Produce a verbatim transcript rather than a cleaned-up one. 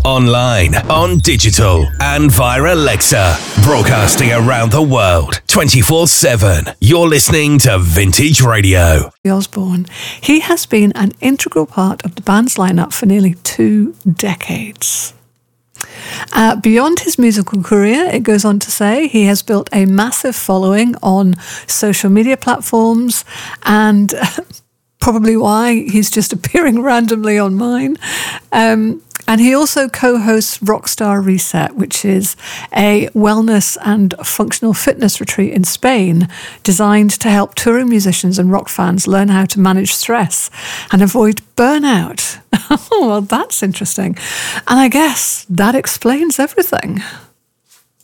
online, on digital, and via Alexa. Broadcasting around the world, twenty-four seven. You're listening to Vintage Radio. Osborne. He has been an integral part of the band's lineup for nearly two decades. Uh, beyond his musical career, it goes on to say, he has built a massive following on social media platforms, and probably why he's just appearing randomly on mine. Um, and he also co-hosts Rockstar Reset, which is a wellness and functional fitness retreat in Spain designed to help touring musicians and rock fans learn how to manage stress and avoid burnout. Oh, well, that's interesting. And I guess that explains everything.